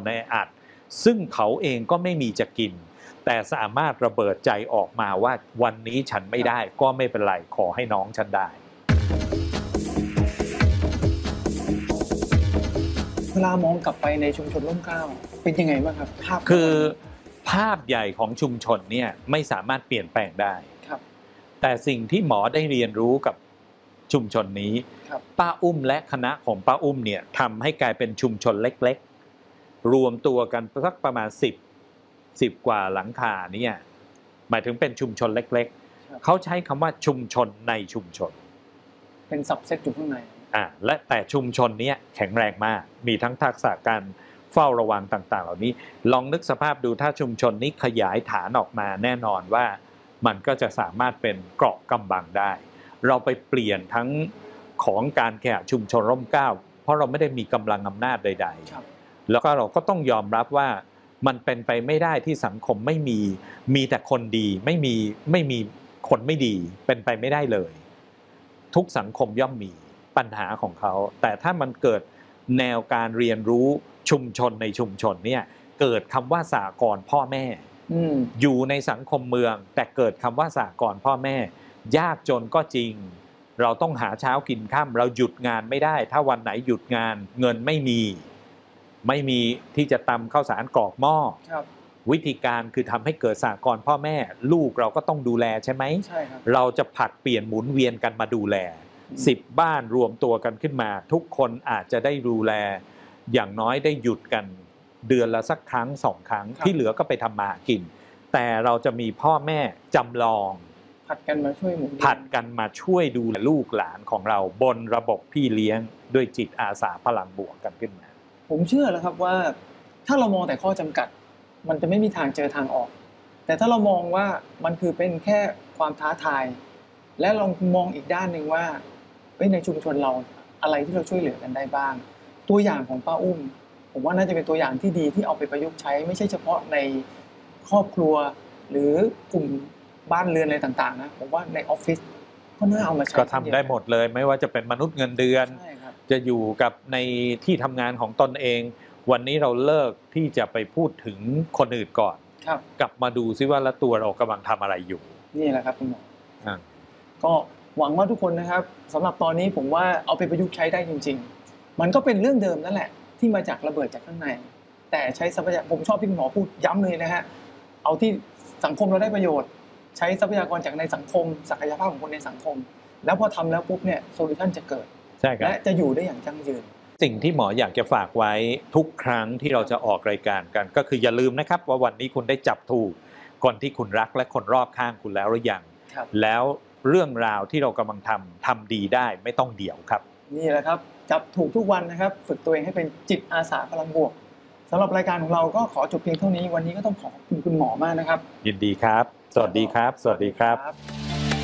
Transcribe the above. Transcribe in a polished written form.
แออัดซึ่งเขาเองก็ไม่มีจะกินแต่สามารถระเบิดใจออกมาว่าวันนี้ฉันไม่ได้ก็ไม่เป็นไรขอให้น้องฉันได้เวลามองกลับไปในชุมชนร่มเกล้าเป็นยังไงบ้างครับภาพคือภาพใหญ่ของชุมชนเนี่ยไม่สามารถเปลี่ยนแปลงได้ครับแต่สิ่งที่หมอได้เรียนรู้กับชุมชนนี้ป้าอุ้มและคณะของป้าอุ้มเนี่ยทำให้กลายเป็นชุมชนเล็กๆรวมตัวกันสักประมาณ10กว่าหลังคาเนี่ยหมายถึงเป็นชุมชนเล็กๆเขาใช้คำว่าชุมชนในชุมชนเป็นซับเซตอยู่ข้างในและแต่ชุมชนนี้แข็งแรงมากมีทั้งทักษะการเฝ้าระวังต่างๆเหล่านี้ลองนึกสภาพดูถ้าชุมชนนี้ขยายฐานออกมาแน่นอนว่ามันก็จะสามารถเป็นเกราะกำบังได้เราไปเปลี่ยนทั้งของการแข่งชุมชนร่มเกล้าเพราะเราไม่ได้มีกำลังอำนาจใดๆแล้วก็เราก็ต้องยอมรับว่ามันเป็นไปไม่ได้ที่สังคมไม่มีแต่คนดีไม่มีคนไม่ดีเป็นไปไม่ได้เลยทุกสังคมย่อมมีปัญหาของเขาแต่ถ้ามันเกิดแนวการเรียนรู้ชุมชนในชุมชนเนี่ยเกิดคำว่าสหกรณ์พ่อแม่อยู่ในสังคมเมืองแต่เกิดคำว่าสหกรณ์พ่อแม่ยากจนก็จริงเราต้องหาเช้ากินค่ำเราหยุดงานไม่ได้ถ้าวันไหนหยุดงานเงินไม่มีที่จะตำข้าวสารกรอกหม้อวิธีการคือทำให้เกิดสหกรณ์พ่อแม่ลูกเราก็ต้องดูแลใช่ไหมใช่ครับเราจะผลัดเปลี่ยนหมุนเวียนกันมาดูแล10บ้านรวมตัวกันขึ้นมาทุกคนอาจจะได้ดูแลอย่างน้อยได้หยุดกันเดือนละสักครั้ง2ครั้งที่เหลือก็ไปทำมาหากินแต่เราจะมีพ่อแม่จำลองผัดกันมาช่วยหมุนผัดกันมาช่วยดูแลลูกหลานของเราบนระบบพี่เลี้ยงด้วยจิตอาสาพลังบวกกันขึ้นมาผมเชื่อแล้วครับว่าถ้าเรามองแต่ข้อจำกัดมันจะไม่มีทางเจอทางออกแต่ถ้าเรามองว่ามันคือเป็นแค่ความท้าทายและลองมองอีกด้านหนึ่งว่าในชุมชนเราอะไรที่เราช่วยเหลือกันได้บ้างตัวอย่างของป้าอุ้มผมว่าน่าจะเป็นตัวอย่างที่ดีที่เอาไปประยุกต์ใช้ไม่ใช่เฉพาะในครอบครัวหรือกลุ่มบ้านเรือนอะไรต่างๆนะผมว่าในออฟฟิศก็น่าเอามาใช้ก็ทำได้หมดเลยไม่ว่าจะเป็นมนุษย์เงินเดือนจะอยู่กับในที่ทำงานของตนเองวันนี้เราเลิกที่จะไปพูดถึงคนอื่นก่อนกลับมาดูซิว่าละตัวเรากำลังทำอะไรอยู่นี่แหละครับคุณหมอก็หวังว่าทุกคนนะครับสำหรับตอนนี้ผมว่าเอาไปประยุกต์ใช้ได้จริงๆมันก็เป็นเรื่องเดิมนั่นแหละที่มาจากระเบิดจากข้างในแต่ใช้ทรัพยากรผมชอบที่คุณหมอพูดย้ำเลยนะฮะเอาที่สังคมเราได้ประโยชน์ใช้ทรัพยากรจากในสังคมศักยภาพของคนในสังคมแล้วพอทำแล้วปุ๊บเนี่ยโซลูชันจะเกิดและจะอยู่ได้อย่างยั่งยืนสิ่งที่หมออยากจะฝากไว้ทุกครั้งที่เราจะออกรายการกันก็คืออย่าลืมนะครับว่าวันนี้คุณได้จับถูกคนที่คุณรักและคนรอบข้างคุณแล้วหรือยังแล้วเรื่องราวที่เรากำลังทำดีได้ไม่ต้องเดี่ยวครับนี่แหละครับจับถูกทุกวันนะครับฝึกตัวเองให้เป็นจิตอาสาพลังบวกสำหรับรายการของเราก็ขอจบเพียงเท่านี้วันนี้ก็ต้องขอบคุณคุณหมอมากนะครับยินดีครับสวัสดีครับสวัสดีครับ